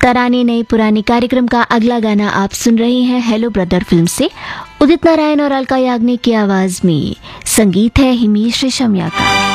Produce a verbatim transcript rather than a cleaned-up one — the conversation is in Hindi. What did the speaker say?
तराने नए पुराने कार्यक्रम का अगला गाना आप सुन रहे हैं हेलो ब्रदर फिल्म से। उदित नारायण और अलका याग्निक की आवाज में संगीत है हिमेश रेशमिया का।